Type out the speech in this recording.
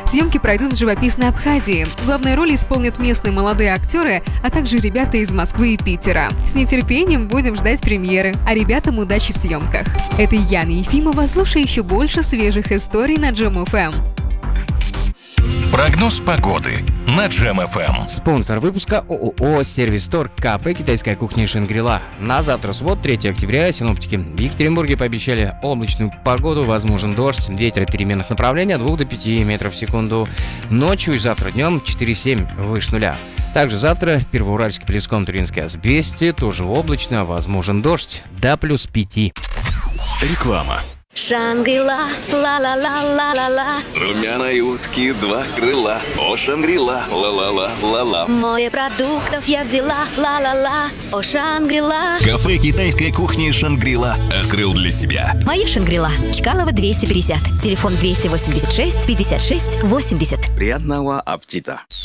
Съемки пройдут в живописной Абхазии. Главные роли исполнят местные молодые актеры, а также ребята из Москвы и Питера. С нетерпением будем ждать премьеры, а ребятам удачи в съемках. Это Яна Ефимова. Слушай еще больше свежих историй на Джем ФМ. Прогноз погоды на Джем ФМ. Спонсор выпуска ООО «Сервис Стор», кафе китайской кухни «Шангрила». На завтра, субботу, 3 октября, синоптики в Екатеринбурге пообещали облачную погоду, возможен дождь, ветер переменных направлений от 2 до 5 метров в секунду. Ночью и завтра днем 4,7 выше нуля. Также завтра в Первоуральске, Плеском, Туринске, Асбесте тоже облачно, возможен дождь до плюс 5. Реклама. Шангрила, ла-ла-ла-ла-ла-ла. Румяной утки 2 крыла. О, Шангрила, ла-ла-ла-ла-ла. Море продуктов я взяла, ла-ла-ла. О, Шангрила. Кафе китайской кухни «Шангрила» открыл для себя. Моя Шангрила. Чкалова 250. Телефон 286 56 80. Приятного аппетита.